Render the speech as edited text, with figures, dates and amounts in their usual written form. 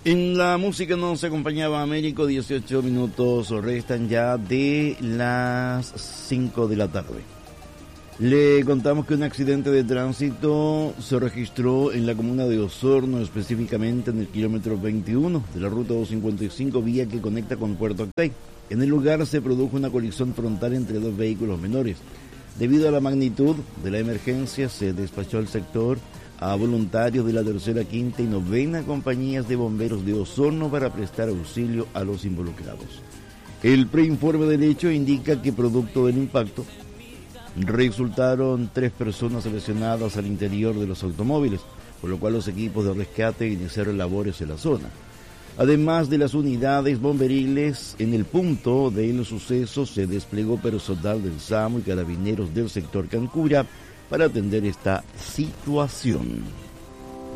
En la música nos acompañaba Américo, 18 minutos restan ya de las 5 de la tarde. Le contamos que un accidente de tránsito se registró en la comuna de Osorno, específicamente en el kilómetro 21 de la ruta 255, vía que conecta con Puerto Octay. En el lugar se produjo una colisión frontal entre dos vehículos menores. Debido a la magnitud de la emergencia, se despachó al sector a voluntarios de la tercera, quinta y novena compañías de bomberos de Osorno para prestar auxilio a los involucrados. El preinforme del hecho indica que producto del impacto resultaron 3 personas lesionadas al interior de los automóviles, por lo cual los equipos de rescate iniciaron labores en la zona. Además de las unidades bomberiles, en el punto del suceso se desplegó personal del SAMU y carabineros del sector Cancura para atender esta situación.